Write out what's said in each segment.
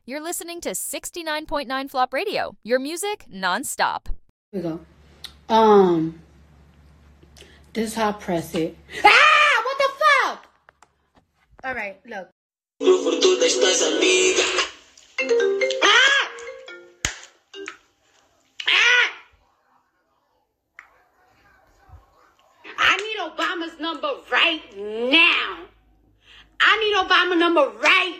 You're listening to 69.9 Flop Radio, your music nonstop. Here we go. This is how I press it. Ah! What the fuck? All right, look. Ah! Ah! I need Obama's number right now. I need Obama number right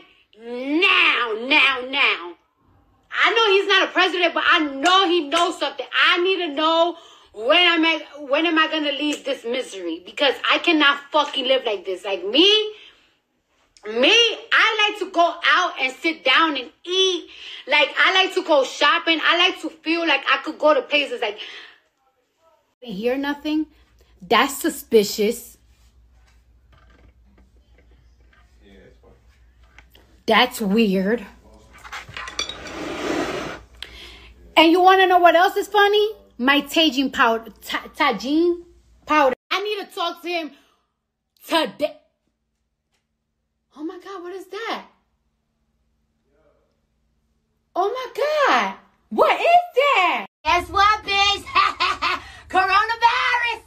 now. I know he's not a president, but I know he knows something. I need to know when am I going to leave this misery? Because I cannot fucking live like this. Like me, I like to go out and sit down and eat. Like, I like to go shopping. I like to feel like I could go to places like, hear nothing. That's suspicious. That's weird. And you want to know what else is funny? My Tajin powder. Tajin powder. I need to talk to him today. Oh my God, what is that? Oh my God. What is that? Guess what, bitch? Coronavirus.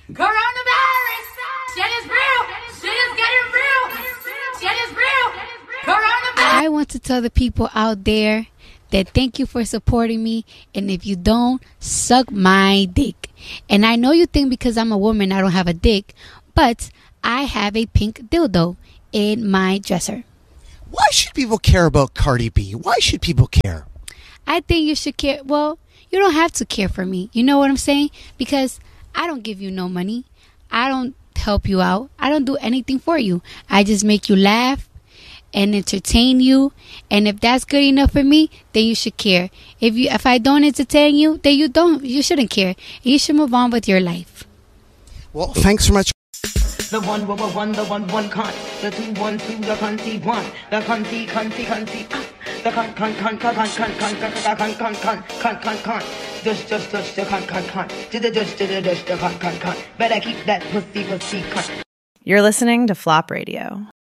Shit is real. Shit is getting real. Shit is real. Coronavirus. I want to tell the people out there that thank you for supporting me, and if you don't, suck my dick. And I know you think because I'm a woman I don't have a dick, but I have a pink dildo in my dresser. Why should people care about Cardi B? Why should people care? I think you should care. Well, you don't have to care for me. You know what I'm saying? Because I don't give you no money. I don't help you out. I don't do anything for you. I just make you laugh and entertain you, and if that's good enough for me, then you should care. If I don't entertain you, then you shouldn't care. You should move on with your life. Well, thanks so much. The one, the one cunt. The 2, 1, 2, the cunty 1. The cunty. The cunt. Just the cunt. Just the cunt. Better keep that pussy cunt. You're listening to Flop Radio.